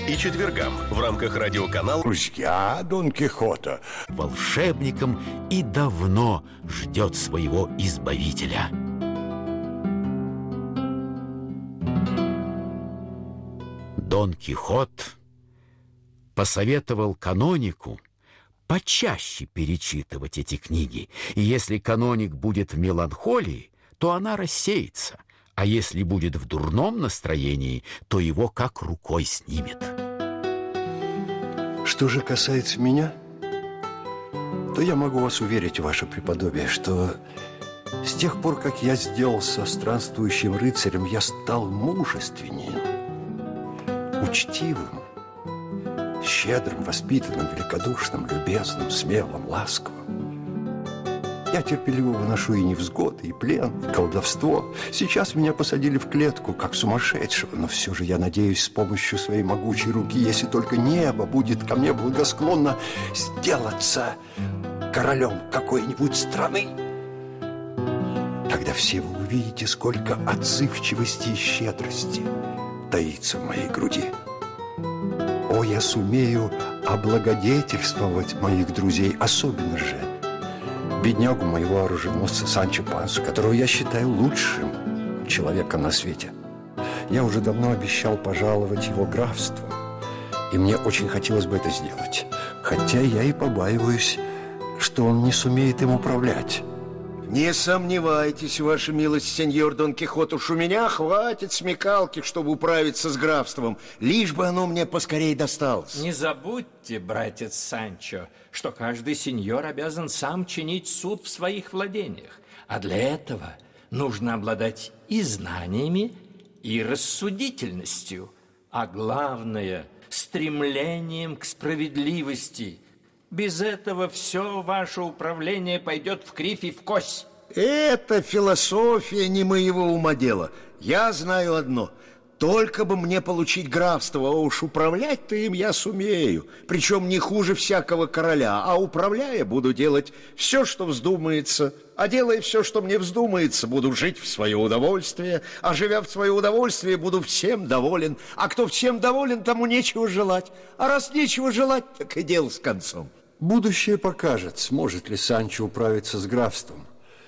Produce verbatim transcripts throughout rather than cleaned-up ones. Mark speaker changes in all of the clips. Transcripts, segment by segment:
Speaker 1: и четвергам в рамках радиоканала
Speaker 2: «Друзья Дон Кихота».
Speaker 3: Волшебником и давно ждет своего избавителя. Дон Кихот посоветовал канонику почаще перечитывать эти книги, и если каноник будет в меланхолии, то она рассеется, а если будет в дурном настроении, то его как рукой снимет.
Speaker 2: Что же касается меня, то я могу вас уверить, ваше преподобие, что с тех пор, как я сделался странствующим рыцарем, я стал мужественнее, учтивым, щедрым, воспитанным, великодушным, любезным, смелым, ласковым. Я терпеливо выношу и невзгоды, и плен, и колдовство. Сейчас меня посадили в клетку, как сумасшедшего, но все же я надеюсь с помощью своей могучей руки, если только небо будет ко мне благосклонно, сделаться королем какой-нибудь страны. Тогда все вы увидите, сколько отзывчивости и щедрости таится в моей груди. О, я сумею облагодетельствовать моих друзей, особенно же беднягу моего оруженосца Санчо Пансу, которого я считаю лучшим человеком на свете. Я уже давно обещал пожаловать его графство, и мне очень хотелось бы это сделать, хотя я и побаиваюсь, что он не сумеет им управлять.
Speaker 4: Не сомневайтесь, ваша милость, сеньор Дон Кихот, уж у меня хватит смекалки, чтобы управиться с графством, лишь бы оно мне поскорее досталось.
Speaker 5: Не забудьте, братец Санчо, что каждый сеньор обязан сам чинить суд в своих владениях, а для этого нужно обладать и знаниями, и рассудительностью, а главное – стремлением к справедливости. Без этого все ваше управление пойдет в кривь и в кось.
Speaker 4: Это философия не моего ума дело. Я знаю одно. Только бы мне получить графство, а уж управлять-то им я сумею. Причем не хуже всякого короля. А управляя, буду делать все, что вздумается. А делая все, что мне вздумается, буду жить в свое удовольствие. А живя в свое удовольствие, буду всем доволен. А кто всем доволен, тому нечего желать. А раз нечего желать, так и дело с концом.
Speaker 2: Будущее покажет, сможет ли Санчо управиться с графством.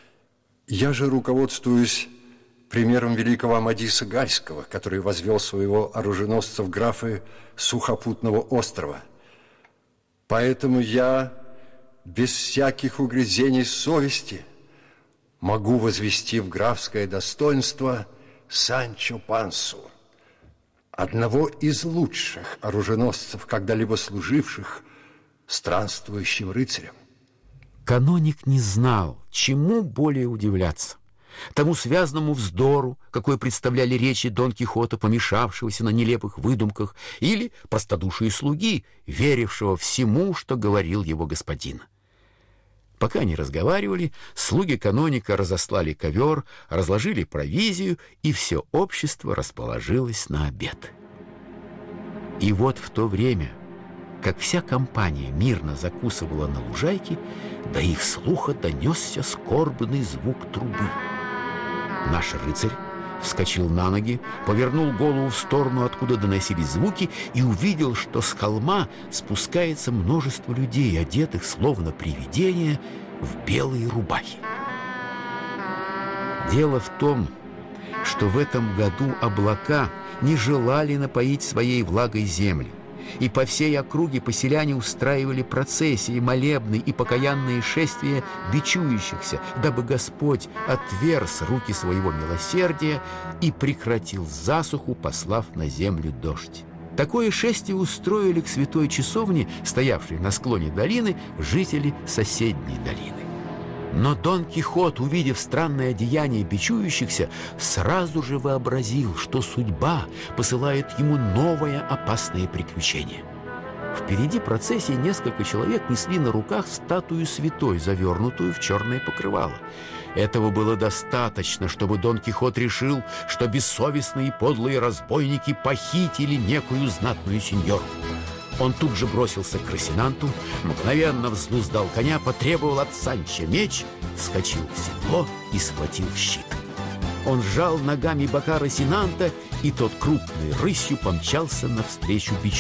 Speaker 2: Я же руководствуюсь примером великого Амадиса Гальского, который возвел своего оруженосца в графы Сухопутного острова. Поэтому я без всяких угрызений совести могу возвести в графское достоинство Санчо Пансу, одного из лучших оруженосцев, когда-либо служивших странствующим рыцарем.
Speaker 3: Каноник не знал, чему более удивляться: тому связанному вздору, какой представляли речи Дон Кихота, помешавшегося на нелепых выдумках, или простодушию слуги, верившего всему, что говорил его господин. Пока они разговаривали, слуги каноника разослали ковер, разложили провизию, и все общество расположилось на обед. И вот в то время, как вся компания мирно закусывала на лужайке, до их слуха донесся скорбный звук трубы. Наш рыцарь вскочил на ноги, повернул голову в сторону, откуда доносились звуки, и увидел, что с холма спускается множество людей, одетых, словно привидения, в белые рубахи. Дело в том, что в этом году облака не желали напоить своей влагой землю, и по всей округе поселяне устраивали процессии, молебны и покаянные шествия бичующихся, дабы Господь отверз руки своего милосердия и прекратил засуху, послав на землю дождь. Такое шествие устроили к святой часовне, стоявшей на склоне долины, жители соседней долины. Но Дон Кихот, увидев странное деяние бичующихся, сразу же вообразил, что судьба посылает ему новое опасное приключение. Впереди процессии несколько человек несли на руках статую святой, завернутую в черное покрывало. Этого было достаточно, чтобы Дон Кихот решил, что бессовестные и подлые разбойники похитили некую знатную сеньору. Он тут же бросился к Росинанту, мгновенно взнуздал коня, потребовал от Санчо меч, вскочил в седло и схватил щит. Он сжал ногами бока Росинанта, и тот крупной рысью помчался навстречу бичу.